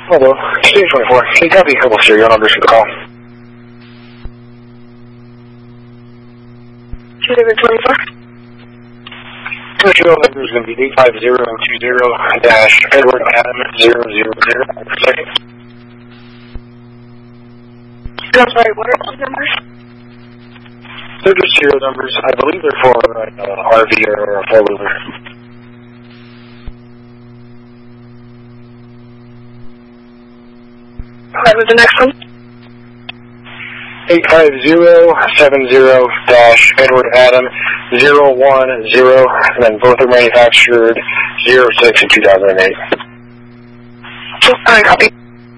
Hello, Stage 24. Can you copy a couple serial numbers for the call? David 24. The serial number is going to be 85020-Edward Adam 000 per second. I'm sorry, what are those numbers? They're just serial numbers. I believe they're for RV or a four-wheeler. Alright, what's the next one? 85070-Edward Adam 010, and then both are manufactured 06 in 2008. Alright, copy.